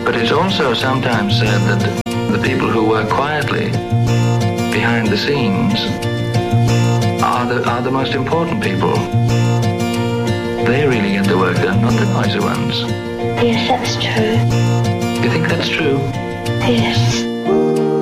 But it's also sometimes said that the people who work quietly behind the scenes are the most important people. They really get the work done, not the noisy ones. Yes, that's true. You think that's true? Yes.